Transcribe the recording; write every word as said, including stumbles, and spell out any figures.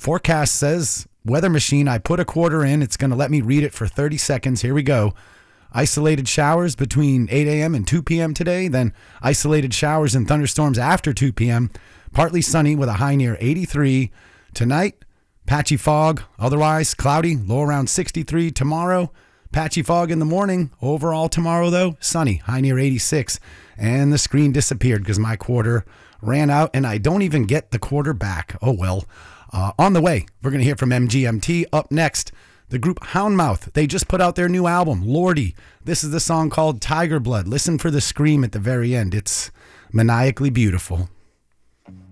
forecast says, weather machine, I put a quarter in. It's going to let me read it for thirty seconds. Here we go. Isolated showers between eight a.m. and two p.m. today, then isolated showers and thunderstorms after two p.m. Partly sunny with a high near eighty-three. Tonight, patchy fog, otherwise cloudy, low around sixty-three. Tomorrow, patchy fog in the morning. Overall tomorrow, though, sunny, high near eighty-six. And the screen disappeared because my quarter ran out, and I don't even get the quarter back. Oh, well. Uh, on the way, we're going to hear from M G M T. Up next, the group Houndmouth. They just put out their new album, Lordy. This is the song called Tiger Blood. Listen for the scream at the very end. It's maniacally beautiful.